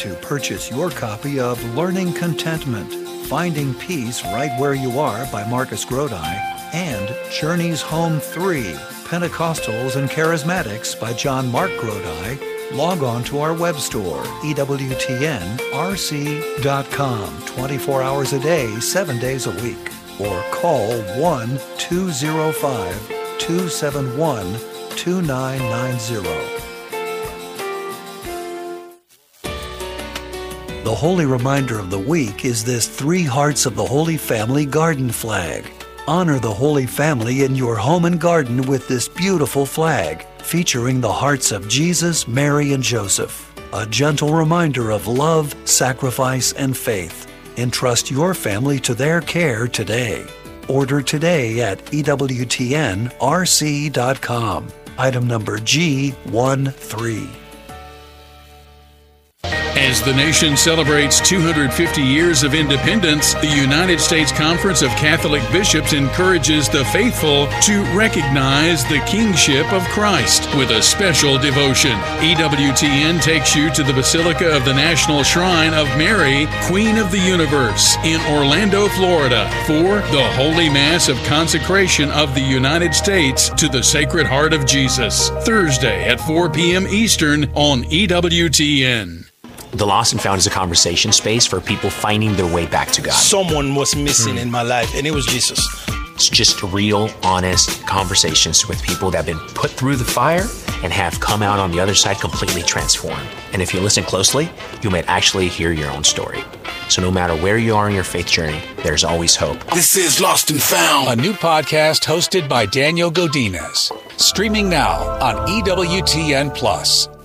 to purchase your copy of Learning Contentment, Finding Peace Right Where You Are by Marcus Grodi, and Journeys Home 3, Pentecostals and Charismatics by John Mark Grodi, log on to our web store, EWTNRC.com, 24 hours a day, 7 days a week, or call 1-205-271-2990. The holy reminder of the week is this Three Hearts of the Holy Family garden flag. Honor the Holy Family in your home and garden with this beautiful flag, featuring the hearts of Jesus, Mary, and Joseph. A gentle reminder of love, sacrifice, and faith. Entrust your family to their care today. Order today at EWTNRC.com. Item number G13. As the nation celebrates 250 years of independence, the United States Conference of Catholic Bishops encourages the faithful to recognize the kingship of Christ with a special devotion. EWTN takes you to the Basilica of the National Shrine of Mary, Queen of the Universe, in Orlando, Florida, for the Holy Mass of Consecration of the United States to the Sacred Heart of Jesus, Thursday at 4 p.m. Eastern on EWTN. The Lost and Found is a conversation space for people finding their way back to God. Someone was missing in my life, and it was Jesus. It's just real, honest conversations with people that have been put through the fire and have come out on the other side completely transformed. And if you listen closely, you might actually hear your own story. So no matter where you are in your faith journey, there's always hope. This is Lost and Found, a new podcast hosted by Daniel Godinez. Streaming now on EWTN+.